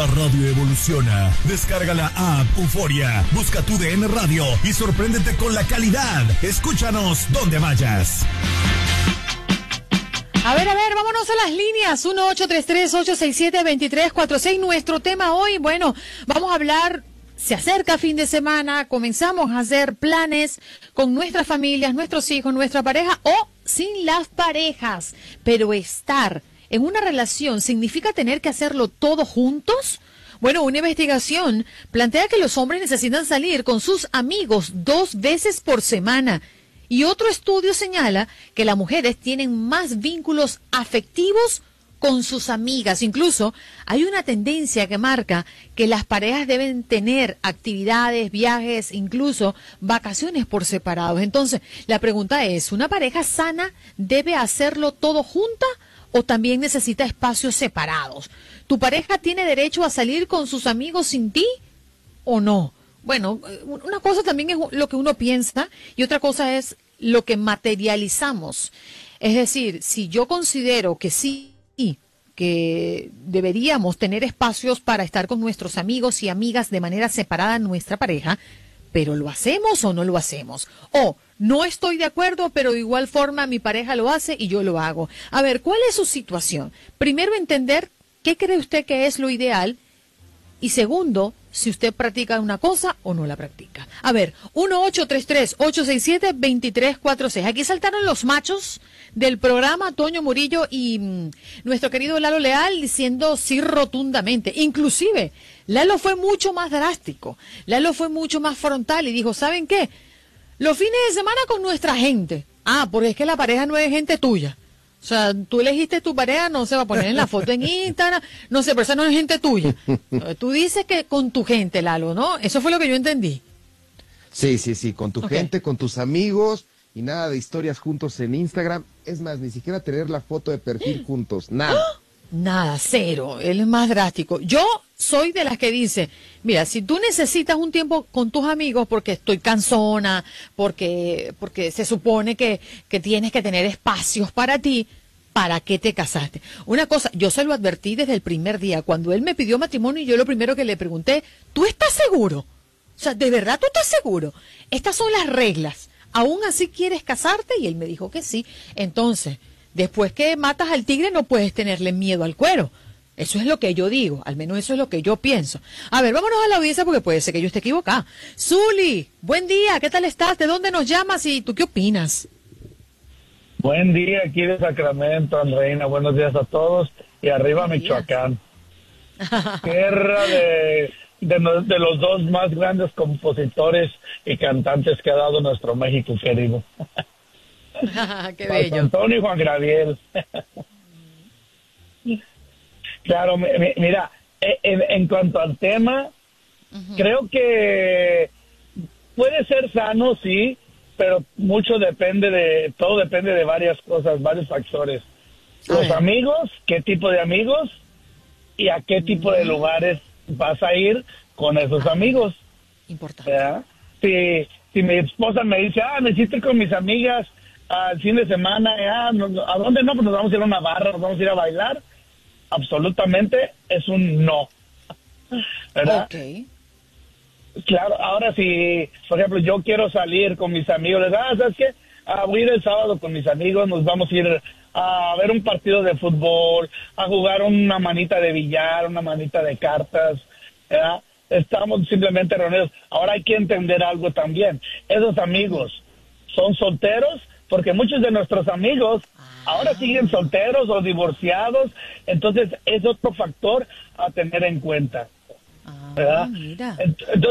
La radio evoluciona. Descarga la app Euforia, busca tu DN Radio y sorpréndete con la calidad. Escúchanos donde vayas. A ver, vámonos a las líneas. 1-833-867-2346. Nuestro tema hoy, bueno, vamos a hablar. Se acerca fin de semana, comenzamos a hacer planes con nuestras familias, nuestros hijos, nuestra pareja o sin las parejas. Pero estar en una relación significa tener que hacerlo todos juntos. Bueno, una investigación plantea que los hombres necesitan salir con sus amigos 2 veces por semana. Y otro estudio señala que las mujeres tienen más vínculos afectivos con sus amigas. Incluso hay una tendencia que marca que las parejas deben tener actividades, viajes, incluso vacaciones por separados. Entonces, la pregunta es, ¿una pareja sana debe hacerlo todo junta o también necesita espacios separados? ¿Tu pareja tiene derecho a salir con sus amigos sin ti o no? Bueno, una cosa también es lo que uno piensa y otra cosa es lo que materializamos. Es decir, si yo considero que sí, que deberíamos tener espacios para estar con nuestros amigos y amigas de manera separada en nuestra pareja, pero ¿lo hacemos o no lo hacemos? O no estoy de acuerdo, pero de igual forma mi pareja lo hace y yo lo hago. A ver, ¿cuál es su situación? Primero, entender qué cree usted que es lo ideal y segundo, si usted practica una cosa o no la practica. A ver, 1-833-867-2346. Aquí saltaron los machos del programa, Toño Murillo y nuestro querido Lalo Leal, diciendo sí rotundamente. Inclusive, Lalo fue mucho más drástico. Lalo fue mucho más frontal y dijo, ¿saben qué? Los fines de semana con nuestra gente. Ah, porque es que la pareja no es gente tuya. O sea, tú elegiste tu pareja, no se va a poner en la foto en Instagram, no sé, pero esa no es gente tuya. Tú dices que con tu gente, Lalo, ¿no? Eso fue lo que yo entendí. Sí, con tu gente, con tus amigos y nada de historias juntos en Instagram. Es más, ni siquiera tener la foto de perfil juntos, nada. Nada, cero, él es más drástico. Yo soy de las que dice, mira, si tú necesitas un tiempo con tus amigos porque estoy cansona, porque se supone que tienes que tener espacios para ti, ¿para qué te casaste? Una cosa, yo se lo advertí desde el primer día, cuando él me pidió matrimonio y yo lo primero que le pregunté, ¿tú estás seguro? O sea, ¿de verdad tú estás seguro? Estas son las reglas. ¿Aún así quieres casarte? Y él me dijo que sí. Entonces, después que matas al tigre no puedes tenerle miedo al cuero. Eso es lo que yo digo, al menos eso es lo que yo pienso. A ver, vámonos a la audiencia porque puede ser que yo esté equivocada. Zuli, buen día, ¿qué tal estás? ¿De dónde nos llamas y tú qué opinas? Buen día aquí de Sacramento, Andreina, buenos días a todos y arriba Michoacán. Guerra de los dos más grandes compositores y cantantes que ha dado nuestro México querido. Qué bello. Antonio y Juan Gabriel. Claro, mira, en cuanto al tema, creo que puede ser sano, sí, pero todo depende de varias cosas, varios factores. Los amigos, qué tipo de amigos y a qué tipo de lugares vas a ir con esos amigos. Importante. ¿Verdad? Si mi esposa me dice, necesito ir con mis amigas al fin de semana, ¿a dónde no? Pues nos vamos a ir a una barra, nos vamos a ir a bailar. Absolutamente es un no. ¿Verdad? Okay. Claro, ahora si, por ejemplo, yo quiero salir con mis amigos, les ¿sabes qué? Voy a ir el sábado con mis amigos, nos vamos a ir a ver un partido de fútbol, a jugar una manita de billar, una manita de cartas, ¿verdad? Estamos simplemente reunidos. Ahora hay que entender algo también. Esos amigos son solteros, porque muchos de nuestros amigos ahora siguen solteros o divorciados, entonces es otro factor a tener en cuenta, ¿verdad? Mira. Entonces